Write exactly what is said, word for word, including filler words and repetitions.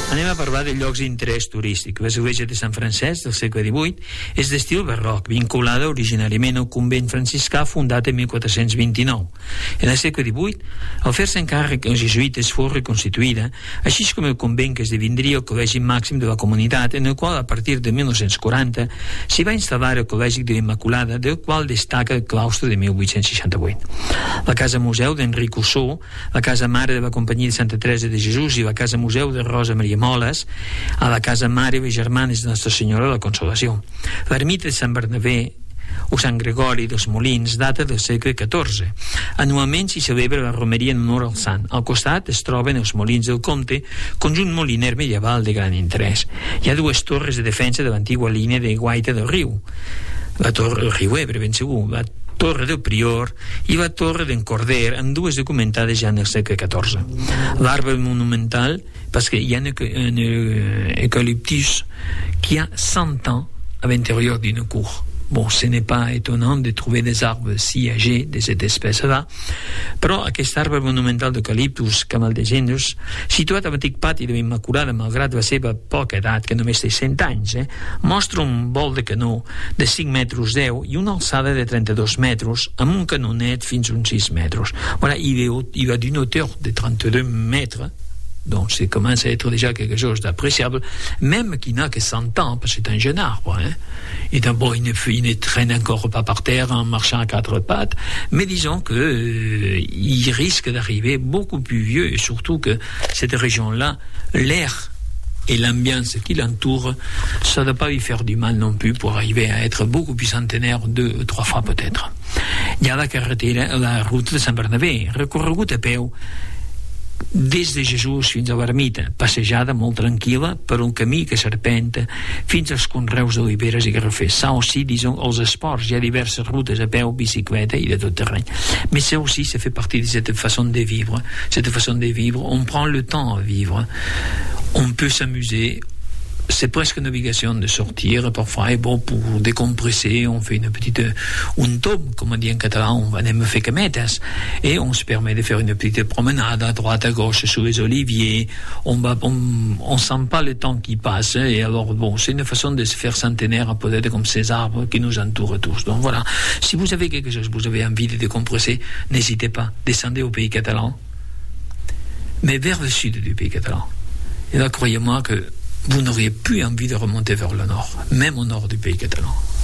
Anem a parlar de llocs d'interès turístic. L'església de Sant Francesc del segle divuit és d'estil barroc, vinculada originàriament al convent franciscà fundat en mil quatre-cents vint-i-nou. En el segle divuit, al fer-se encàrrec als jesuïtes fou reconstituïda, així com el convent que esdevindria el col·legi màxim de la comunitat, en el qual a partir de mil nou-cents quaranta s'hi va instal·lar el col·legi de l'Immaculada, del qual destaca el claustre de mil vuit-cents seixanta-vuit. La casa museu d'Enric Ossó, la casa mare de la Companyia de Santa Teresa de Jesús i la casa museu de Rosa Maria Moles, a la casa mare i germanes de Nostra Senyora de la Consolació. L'ermita de Sant Bernabé o Sant Gregori dels Molins data del segle catorze. Anualment s'hi celebra la romeria en honor al sant. Al costat es troben els Molins del Comte, conjunt moliner medieval de gran interès. Hi ha dues torres de defensa de l'antigua línia de Guaita del Riu. La torre del Riu Ebre, ben segur, la Torre del Prior i la Torre d'en Corder, amb dues documentades ja en el segle catorze. L'arbre monumental, parce qu'il y a un, un eucalyptus qui a cent ans à l'intérieur d'une cour. Bon, ce n'est pas étonnant de trouver des arbres si âgés de cette espèce-là, però aquest arbre monumental d'eucaliptus camaldegenius, situat a l'antic pati de l'Immaculada, malgrat la seva poca edat, que només té cent anys, eh, mostra un vol de canó de cinc metres deu i una alçada de trenta-dos metres, amb un canonet fins a uns sis metres. Voilà, il, est, il a d'une hauteur de trente-deux mètres, donc ça commence à être déjà quelque chose d'appréciable, même qui n'a que cent ans, parce que c'est un jeune arbre, hein. Et d'abord il ne, il ne traîne encore pas par terre en marchant à quatre pattes, mais disons que euh, il risque d'arriver beaucoup plus vieux, et surtout que cette région-là, l'air et l'ambiance qui l'entoure, ça ne doit pas lui faire du mal non plus pour arriver à être beaucoup plus centenaire, deux, trois fois peut-être. Hi ha la carretera, la ruta de Sant Bernabé, recorregut a peu des de Jesús fins a l'ermita, passejada molt tranquil·la per un camí que serpenta fins als conreus d'oliveres i garrofers. Ça aussi, disons, els esports, hi ha diverses rutes a peu, bicicleta i de tot terreny. Mais ça aussi, ça fait partie de cette façon de vivre. Cette façon de vivre, on prend le temps à vivre. On peut s'amuser. C'est presque une obligation de sortir parfois, et bon, pour décompresser on fait une petite un tome, comme on dit en catalan, on va même faire camettes, et on se permet de faire une petite promenade à droite à gauche sous les oliviers. On va, on, on sent pas le temps qui passe, et alors bon, c'est une façon de se faire centenaire, peut-être comme ces arbres qui nous entourent tous. Donc voilà, si vous avez quelque chose, vous avez envie de décompresser, n'hésitez pas, descendez au pays catalan, mais vers le sud du pays catalan. Et là, croyez-moi que vous n'auriez plus envie de remonter vers le nord, même au nord du pays catalan.